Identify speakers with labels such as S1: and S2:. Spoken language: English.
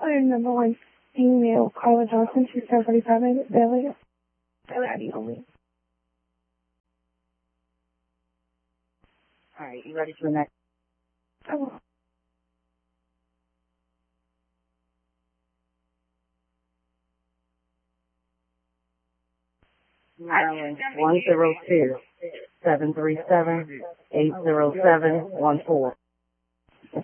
S1: Item number 1, email Carla Johnson, 2745 Bailey ID only.
S2: All right, you ready for the next?
S1: Oh.
S2: 102-737-80714.